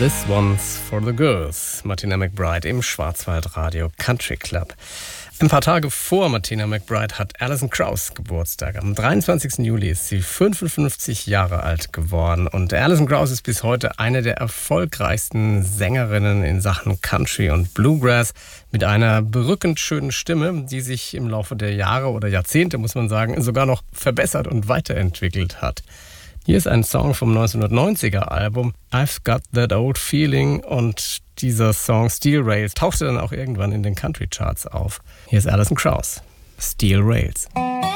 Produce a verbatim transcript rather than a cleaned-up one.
This One's for the Girls. Martina McBride im Schwarzwaldradio Country Club. Ein paar Tage vor Martina McBride hat Alison Krauss Geburtstag. Am dreiundzwanzigsten Juli ist sie fünfundfünfzig Jahre alt geworden. Und Alison Krauss ist bis heute eine der erfolgreichsten Sängerinnen in Sachen Country und Bluegrass. Mit einer berückend schönen Stimme, die sich im Laufe der Jahre oder Jahrzehnte, muss man sagen, sogar noch verbessert und weiterentwickelt hat. Hier ist ein Song vom neunzehnhundertneunziger Album I've Got That Old Feeling, und dieser Song Steel Rails tauchte dann auch irgendwann in den Country Charts auf. Hier ist Alison Krauss, Steel Rails.